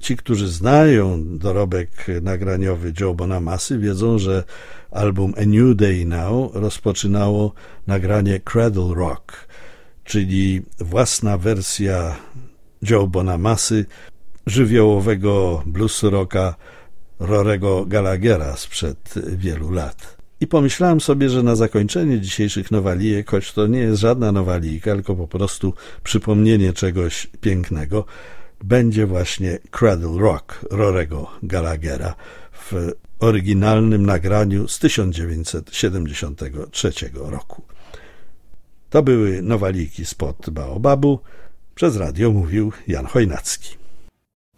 Ci, którzy znają dorobek nagraniowy Joe Bonamassy, wiedzą, że album A New Day Now rozpoczynało nagranie Cradle Rock, czyli własna wersja Joe Bonamassy żywiołowego blues rocka Rorego Gallaghera sprzed wielu lat. I pomyślałem sobie, że na zakończenie dzisiejszych nowalijek, choć to nie jest żadna nowalijka, tylko po prostu przypomnienie czegoś pięknego, będzie właśnie Cradle Rock Rorego Gallaghera w oryginalnym nagraniu z 1973 roku. To były nowalijki spod Baobabu. Przez radio mówił Jan Chojnacki.